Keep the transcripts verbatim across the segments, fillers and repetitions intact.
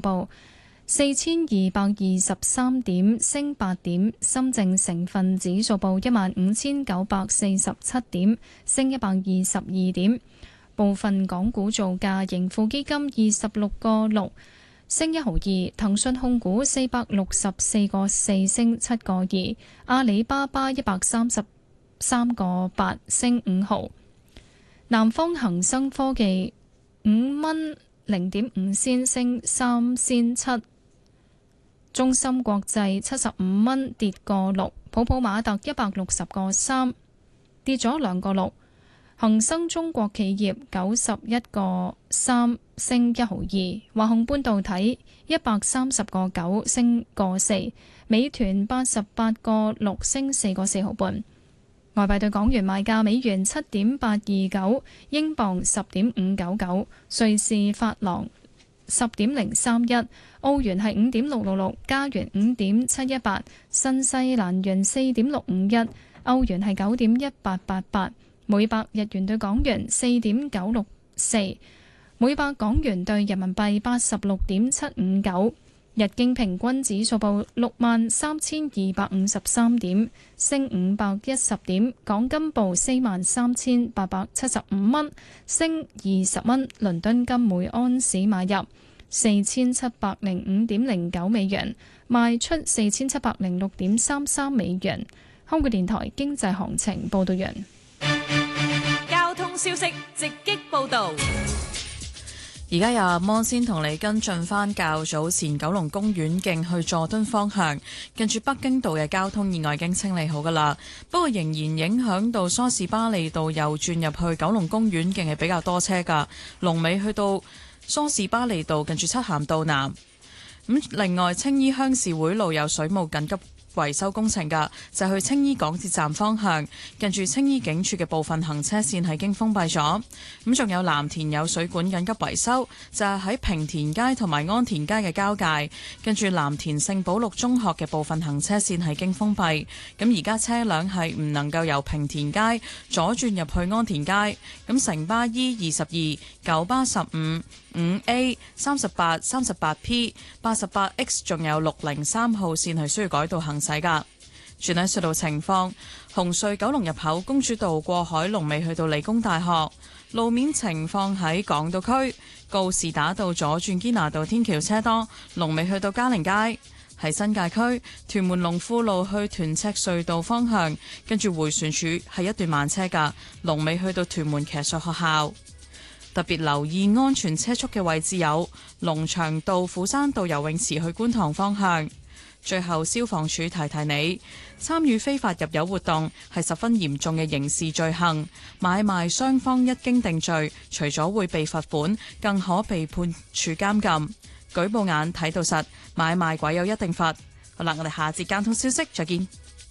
報四千二百二十三點，升八點；深證成分指數報一萬五千九百四十七點，升一百二十二點。部分港股造價，盈富基金二十六個六，升一毫二；騰訊控股四百六十四個四，升七個二；阿里巴巴一百三十三個八，升五毫；南方恒生科技五蚊零點五仙，升三仙七。中芯國際七十五蚊，跌個六；普普馬特一百六十個三，跌咗兩個六；恒生中國企業九十一個三，升一毫二；華虹半導體一百三十個九，升個四；美團八十八個六，升四個四毫半。外幣對港元賣價：美元七點八二九，英鎊十點五九九，瑞士法郎十點零三一，澳元係五點六六六，加元五點七一八，新西蘭元四點六五一，歐元係九點一八八八，每百日元對港元四點九六四，每百港元對人民幣八十六點七五九。日經平均指數報六萬三千二百五十三點，升五百一十點。港金報四萬三千八百七十五蚊，升二十蚊。倫敦金每安士買入四千七百零五點零九美元，賣出四千七百零六點三三美元。香港電台經濟行情報道完。 交通消息直擊報道。 而家有阿摩先同你跟進返較早前九龍公園徑去佐敦方向，近住北京道嘅交通意外已經清理好㗎喇，不過仍然影響到梳士巴利道右轉入去九龍公園徑係比較多車㗎，龍尾去到梳士巴利道近住漆咸道南。咁另外青衣鄉事會路有水務緊急維修工程㗎，就係、去青衣港鐵站方向，近住青衣警署嘅部分行車線係已經封閉咗。咁仲有藍田有水管緊急維修，就係、喺平田街同埋安田街嘅交界，近住藍田聖保祿中學嘅部分行車線係已經封閉。咁而家車輛係唔能夠由平田街左轉入去安田街。咁城巴 E 二十二、九巴十五、五 A、三十八、三十八 P、八十八 X 仲有六零三號線係需要改道行駛㗎。轉睇隧道情況，紅隧九龍入口公主道過海龍尾去到理工大學。路面情況喺港島區告士打道左轉堅拿道天橋車多，龍尾去到嘉寧街。喺新界區屯門龍富路去屯赤隧道方向，跟住迴旋處係一段慢車㗎，龍尾去到屯門騎術學校。特別留意安全車速嘅位置有龍翔道、虎山道游泳池去觀塘方向。最後，消防處提提你，參與非法入油活動係十分嚴重嘅刑事罪行，買賣雙方一經定罪，除咗會被罰款，更可被判處監禁。舉報眼睇到實，買賣鬼有一定罰。好啦，我哋下節交通消息再見。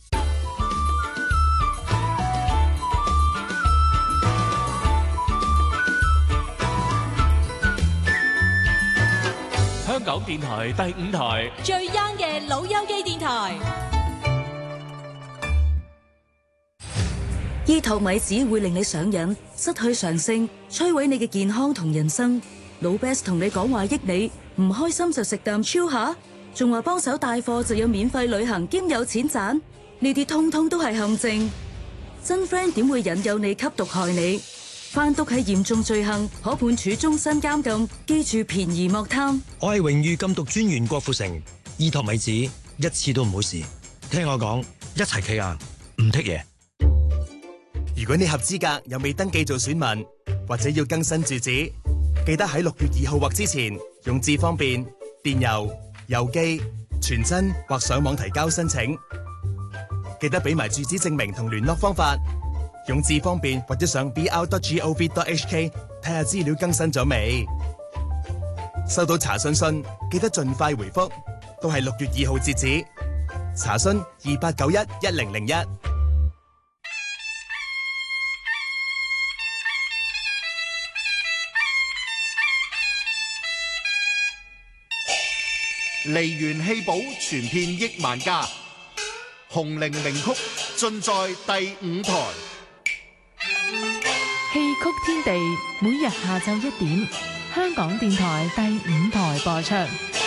香港電台第五台最 young 嘅老友記電台。 醫托米子會令你上癮，失去常性，摧毀你嘅健康同人生。老 Best 同你講話益你，唔開心就食啖超下，仲話幫手帶貨就有免費旅行兼有錢賺，呢啲通通都係陷阱。真 friend 點會引誘你吸毒害你？販毒係嚴重罪行，可判處終身監禁。記住便宜莫貪。 我係榮譽禁毒專員郭富城，醫托米子一次都唔好試。聽我講，一齊企硬，唔剔嘢。 如果你合資格又未登記做選民，或者要更新住址，記得喺六月二號或之前用智方便、電郵、郵寄、傳真或上網提交申請。記得俾埋住址證明同聯絡方法。用智方便或者上 b r dot gov dot h k 睇下資料更新咗未？收到查詢信記得盡快回覆，都係六月二號截止。查詢二八九一一零零一。 梨園戲寶傳遍億萬家，紅伶名曲盡在第五台。 戲曲天地每日下晝一點，香港電台第五台播出。